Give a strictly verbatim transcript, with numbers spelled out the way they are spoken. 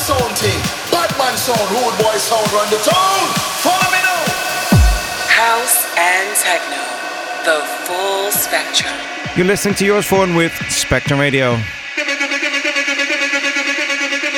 sound thing. Batman sound, rude boy sound, run the town. Follow me now. House and techno, the full spectrum. You're listening to Yours Fun with Spectrum Radio.